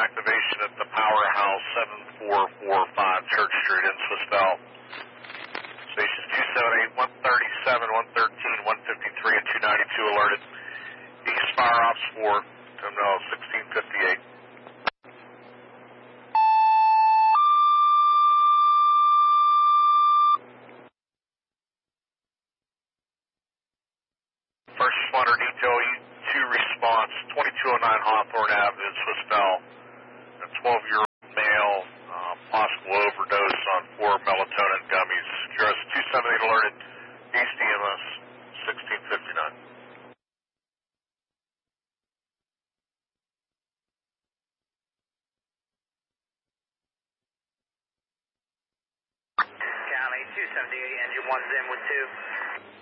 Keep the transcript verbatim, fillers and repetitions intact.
activation at the powerhouse, seven four four five Church Street in Swiss Bell. Stations two seventy-eight, one thirty-seven, one thirteen, one fifty-three, and two ninety-two alerted. East Fire Ops four, terminal sixteen fifty-eight. First responder detail, E two response, twenty-two oh nine Hawthorne Avenue in Swiss Bell. A twelve-year-old male, uh, possible overdose on four melatonin gummies. Q R S two seventy-eight alerted, East E M S sixteen fifty-nine. County two seventy-eight, engine one's in with two.